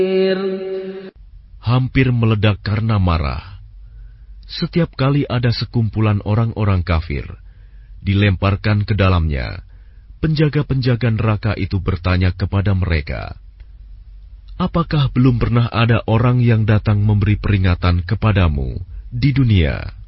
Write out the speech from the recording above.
Hampir meledak karena marah. Setiap kali ada sekumpulan orang-orang kafir dilemparkan ke dalamnya, penjaga-penjaga neraka itu bertanya kepada mereka, "Apakah belum pernah ada orang yang datang memberi peringatan kepadamu di dunia?"